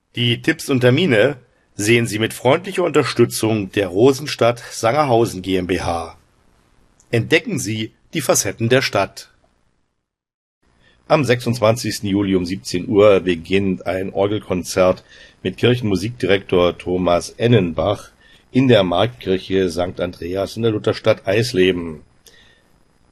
Die Tipps und Termine sehen Sie mit freundlicher Unterstützung der Rosenstadt Sangerhausen GmbH. Entdecken Sie die Facetten der Stadt. Am 26. Juli um 17 Uhr beginnt ein Orgelkonzert mit Kirchenmusikdirektor Thomas Ennenbach in der Marktkirche St. Andreas in der Lutherstadt Eisleben.